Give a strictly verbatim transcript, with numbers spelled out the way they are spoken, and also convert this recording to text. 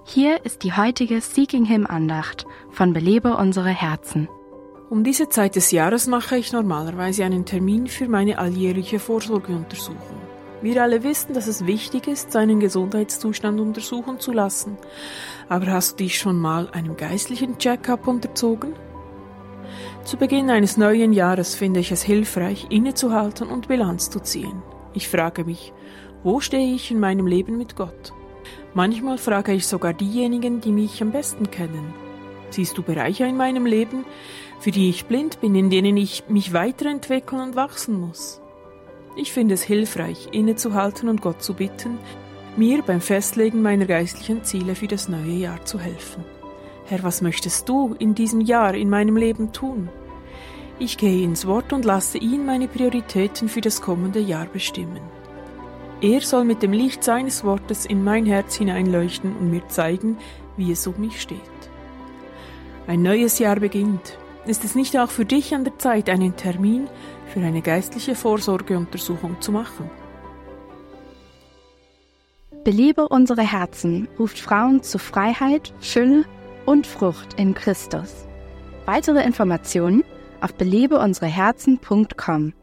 Hier ist die heutige Seeking Him Andacht von Belebe unsere Herzen. Um diese Zeit des Jahres mache ich normalerweise einen Termin für meine alljährliche Vorsorgeuntersuchung. Wir alle wissen, dass es wichtig ist, seinen Gesundheitszustand untersuchen zu lassen. Aber hast du dich schon mal einem geistlichen Check-up unterzogen? Zu Beginn eines neuen Jahres finde ich es hilfreich, innezuhalten und Bilanz zu ziehen. Ich frage mich, wo stehe ich in meinem Leben mit Gott? Manchmal frage ich sogar diejenigen, die mich am besten kennen. Siehst du Bereiche in meinem Leben, für die ich blind bin, in denen ich mich weiterentwickeln und wachsen muss? Ich finde es hilfreich, innezuhalten und Gott zu bitten, mir beim Festlegen meiner geistlichen Ziele für das neue Jahr zu helfen. Herr, was möchtest du in diesem Jahr in meinem Leben tun? Ich gehe ins Wort und lasse ihn meine Prioritäten für das kommende Jahr bestimmen. Er soll mit dem Licht seines Wortes in mein Herz hineinleuchten und mir zeigen, wie es um mich steht. Ein neues Jahr beginnt. Ist es nicht auch für dich an der Zeit, einen Termin für eine geistliche Vorsorgeuntersuchung zu machen? Belebe unsere Herzen ruft Frauen zu Freiheit, Fülle und Frucht in Christus. Weitere Informationen auf belebe unsere herzen punkt com.